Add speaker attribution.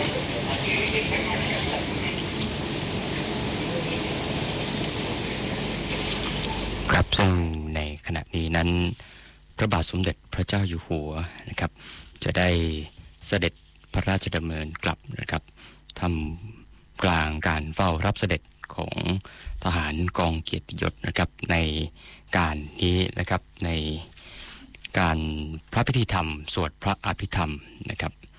Speaker 1: ครับซึ่งในขณะนี้นั้นพระบาทสมเด็จพระเจ้าอยู่หัวนะครับจะได้เสด็จพระราชดำเนินกลับนะครับทำกลางการเฝ้ารับเสด็จของทหารกองเกียรติยศนะครับในการนี้นะครับในการพระพิธีธรรมสวดพระอภิธรรมนะครับ